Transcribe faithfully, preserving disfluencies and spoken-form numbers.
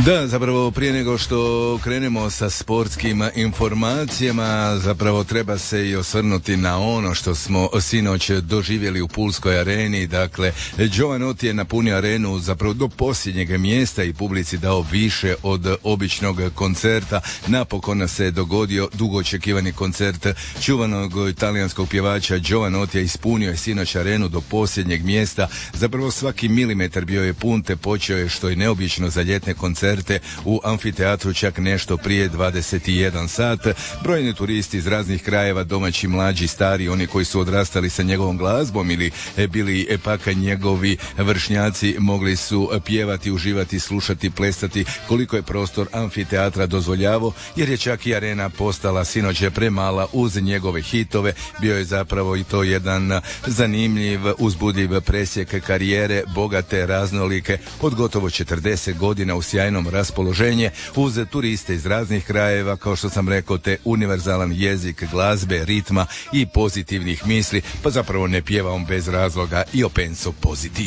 Da, zapravo prije nego što krenemo sa sportskim informacijama, zapravo treba se i osvrnuti na ono što smo sinoć doživjeli u Pulskoj areni. Dakle, Jovanotti je napunio arenu zapravo do posljednjeg mjesta i publici dao više od običnog koncerta. Napokon se dogodio dugo očekivani koncert čuvanog talijanskog pjevača Jovanottija. Ispunio je sinoć arenu do posljednjeg mjesta. Zapravo svaki milimetar bio je pun, te počeo je, što je neobično za ljetne koncerte, u amfiteatru čak nešto prije dvadeset jedan sat. Brojni turisti iz raznih krajeva, domaći, mlađi, stari, oni koji su odrastali sa njegovom glazbom ili bili e, pak njegovi vršnjaci, mogli su pjevati, uživati, slušati, plesati koliko je prostor amfiteatra dozvoljavao, jer je čak i arena postala sinoć premala uz njegove hitove. Bio je zapravo i to jedan zanimljiv, uzbudljiv presjek karijere, bogate, raznolike, od gotovo četrdeset godina u sjajnom raspoloženje, uz turiste iz raznih krajeva, kao što sam rekao, te univerzalan jezik glazbe, ritma i pozitivnih misli, pa zapravo ne pjeva on bez razloga i o penso pozitiv.